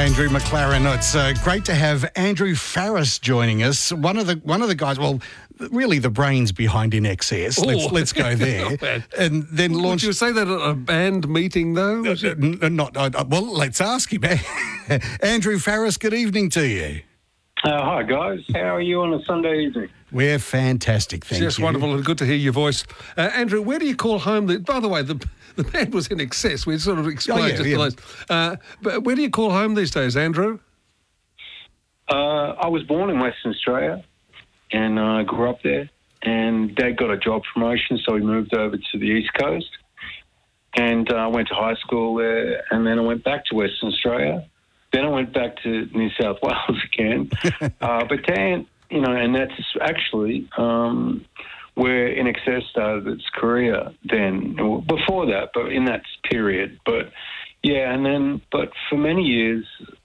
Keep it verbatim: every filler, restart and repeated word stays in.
Andrew McLaren. It's uh, great to have Andrew Farriss joining us. One of the one of the guys, well, really the brains behind In Excess. Let's Oh. let's go there. And then Would launch. you say that at a band meeting, though? Uh, n- not uh, well. Let's ask him. Andrew Farriss. Good evening to you. Uh, hi guys, how are you on a Sunday evening? We're fantastic, thank Yes, you. wonderful and good to hear your voice. Uh, Andrew, where do you call home? The, by the way, the the band was In Excess. We sort of explained Oh, yeah, just yeah. the last. Uh, but where do you call home these days, Andrew? Uh, I was born in Western Australia and I uh, grew up there, and Dad got a job promotion, so we moved over to the East Coast, and I uh, went to high school there, and then I went back to Western Australia. Then I went back to New South Wales again. uh, but then, you know, and that's actually um, where In Excess started its career then, or before that, but in that period. But, yeah, and then, but for many years,